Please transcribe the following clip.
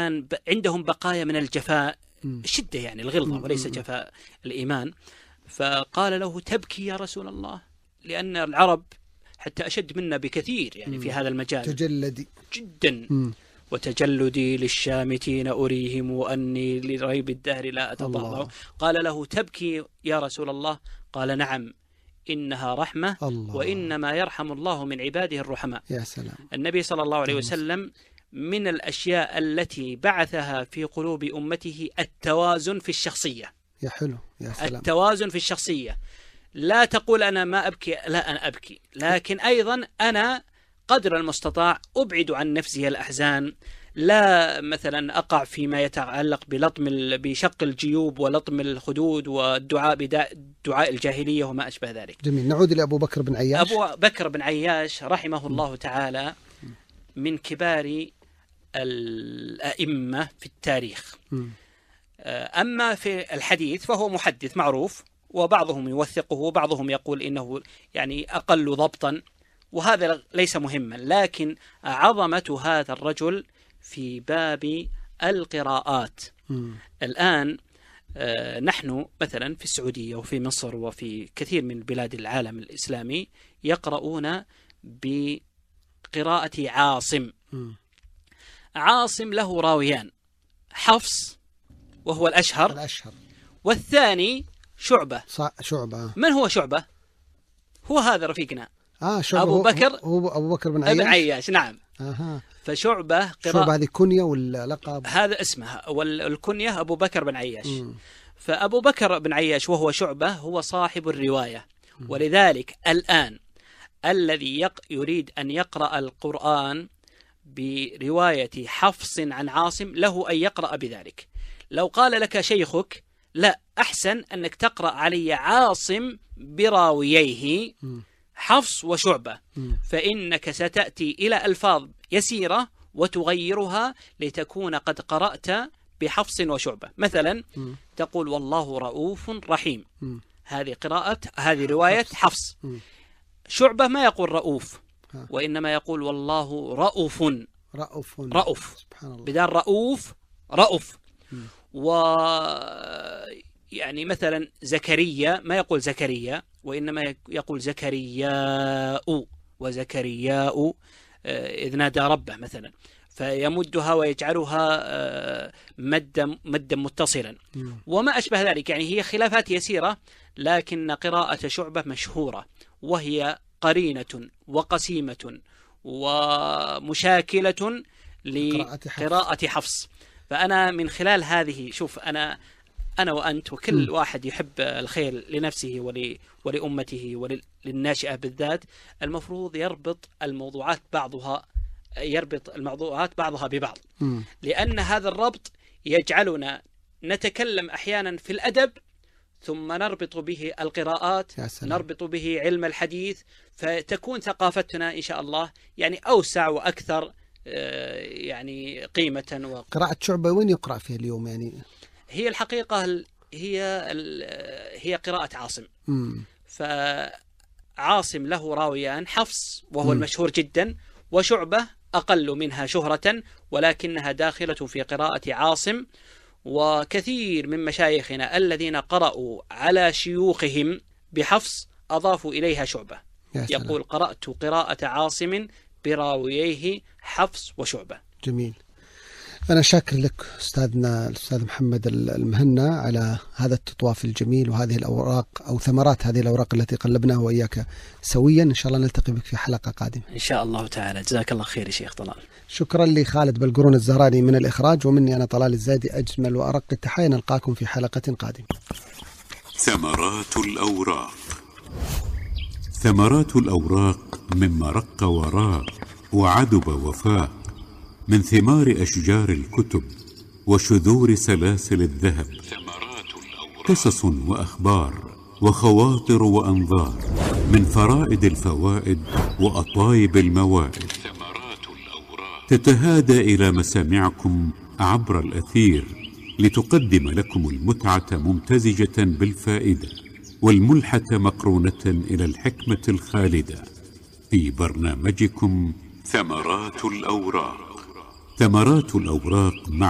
كان عندهم بقايا من الجفاء، شدة يعني الغلظة وليس جفاء الإيمان. فقال له: تبكي يا رسول الله؟ لأن العرب حتى أشد منا بكثير يعني في هذا المجال، تجلدي جدا. وتجلدي للشامتين أريهم أني لريب الدهر لا أتضاضع. قال له: تبكي يا رسول الله؟ قال: نعم، إنها رحمة، وإنما يرحم الله من عباده الرحماء. يا سلام. النبي صلى الله عليه وسلم من الأشياء التي بعثها في قلوب أمته التوازن في الشخصية. يا حلو، يا سلام. التوازن في الشخصية. لا تقول أنا ما أبكي، لا أنا أبكي، لكن أيضا أنا قدر المستطاع أبعد عن نفسي الأحزان، لا مثلا أقع فيما يتعلق بشق الجيوب ولطم الخدود والدعاء بدعاء الجاهلية وما أشبه ذلك. جميل. نعود إلى أبو بكر بن عياش. أبو بكر بن عياش رحمه الله تعالى من كبار الأئمة في التاريخ. أما في الحديث فهو محدث معروف، وبعضهم يوثقه وبعضهم يقول إنه يعني أقل ضبطا، وهذا ليس مهما. لكن عظمة هذا الرجل في باب القراءات. الآن نحن مثلا في السعودية وفي مصر وفي كثير من بلاد العالم الإسلامي يقرؤون بقراءة عاصم. عاصم له راويان، حفص وهو الأشهر، والثاني شعبة. شعبة. من هو شعبة؟ هو هذا رفيقنا شعبة. أبو بكر. هو أبو بكر بن عياش. ابن عياش، نعم. فشعبة شعبة هذه كنية ولا لقب؟ هذا اسمها، والكنية أبو بكر بن عياش. فأبو بكر بن عياش وهو شعبة هو صاحب الرواية. ولذلك الآن الذي يريد أن يقرأ القرآن برواية حفص عن عاصم له أن يقرأ بذلك. لو قال لك شيخك: لا، أحسن أنك تقرأ علي عاصم براوييه حفص وشعبة، فإنك ستأتي إلى ألفاظ يسيرة وتغيرها لتكون قد قرأت بحفص وشعبة. مثلا تقول: والله رؤوف رحيم، هذه قراءة، هذه رواية حفص. شعبة ما يقول رؤوف، وإنما يقول: والله رؤوف. بدال رؤوف رؤوف. يعني مثلا زكريا ما يقول زكريا، وإنما يقول زكرياء، وزكرياء إذ نادى ربه مثلا، فيمدها ويجعلها مدا متصلا وما أشبه ذلك. يعني هي خلافات يسيرة، لكن قراءة شعبة مشهورة، وهي قرينة وقسيمة ومشاكلة لقراءة حفص. فأنا من خلال هذه، شوف، أنا وأنت وكل واحد يحب الخير لنفسه ولأمته وللناشئة بالذات، المفروض يربط الموضوعات بعضها ببعض، لأن هذا الربط يجعلنا نتكلم أحيانا في الأدب ثم نربط به القراءات، نربط به علم الحديث، فتكون ثقافتنا إن شاء الله يعني أوسع وأكثر يعني قيمة. قراءة شعبة وين يقرأ فيها اليوم؟ يعني هي الحقيقة هي قراءة عاصم. فعاصم له راويان، حفص وهو المشهور جدا، وشعبة أقل منها شهرة ولكنها داخلة في قراءة عاصم. وكثير من مشايخنا الذين قرأوا على شيوخهم بحفص أضافوا إليها شعبة. يقول: قرأت قراءة عاصم براوييه حفص وشعبة. جميل. أنا شاكر لك أستاذنا الأستاذ محمد المهنا على هذا التطواف الجميل وهذه الأوراق أو ثمرات هذه الأوراق التي قلبناها وإياك سويا. إن شاء الله نلتقي بك في حلقة قادمة إن شاء الله تعالى. جزاك الله خير يا شيخ طلال. شكرا لخالد بلقرون الزهراني من الإخراج، ومني أنا طلال الزايدي أجمل وأرق التحايا. نلقاكم في حلقة قادمة. ثمرات الأوراق. ثمرات الأوراق مما رق وراق وعدب وفاق، من ثمار أشجار الكتب وشذور سلاسل الذهب، قصص وأخبار وخواطر وأنظار، من فرائد الفوائد وأطايب الموائد، تتهادى إلى مسامعكم عبر الأثير لتقدم لكم المتعة ممتزجة بالفائدة، والملحة مقرونة إلى الحكمة الخالدة، في برنامجكم ثمرات الأوراق. ثمرات الأوراق مع